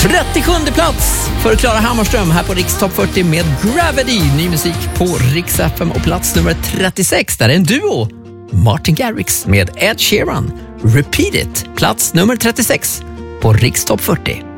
37:e plats för Klara Hammarström här på Riks Top 40 med Gravity. Ny musik på Riks FM. Och plats nummer 36, där är en duo. Martin Garrix med Ed Sheeran. Repeat It, plats nummer 36 på Riks Top 40.